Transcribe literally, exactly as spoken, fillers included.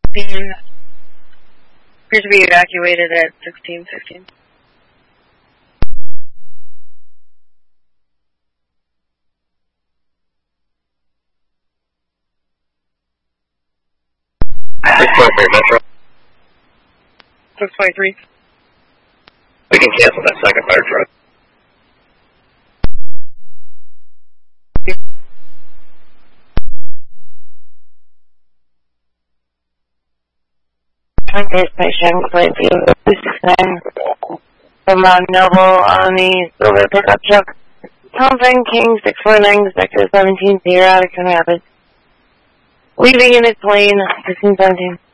Being appears to be evacuated at sixteen fifteen. six twenty-three Metro. six twenty-three. We can cancel that second fire truck. Station point two six nine from Mount Noble on the silver pickup truck. Thompson King six four nine, Sector seventeen, zero out of Coon Rapids. Leaving in its lane, sixteen seventeen.